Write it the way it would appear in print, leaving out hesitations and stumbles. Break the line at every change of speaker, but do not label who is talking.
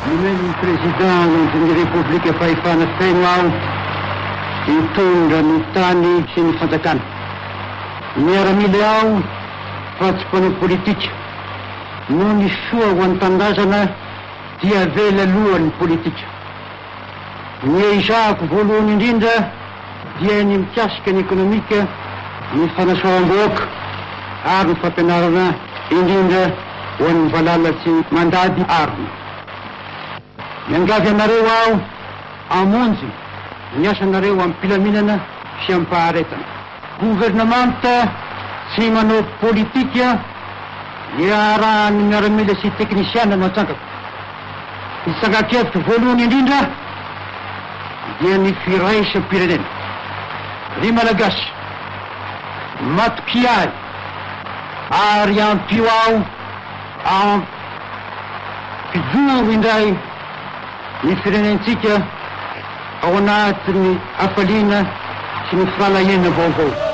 nomeny président ny république fahefana feno aho hitondra ny tany sy ny fanjakana. Miaramila aho fa tsy mpanao politika. No ny soa ho an'ny tanindrazana dia vela alohan'ny politika. Ny ezahako voalohany indrindra dia ny mikasika ny ekonomika, ny fanasoavam-bahoaka ary ny fampianarana indrindra ho an'ny valalatsy mandady arina. Miangavy anareo aho amonjy ny asanareo amin'ny mpilaminana sy amin'ny faharetana. Gouvernemanta tsy manao politika iarahan'ny miaramila sy teknisiana no atsangako. Ny tsangakevitry voalohany indrindra dia ny firaisam-pirenena. Ry malagasy, matoky ahy ary ampio aho ampijoro indray ny firenentsika ao anatin'ny hafaliana sy ny fahalahena vaovao.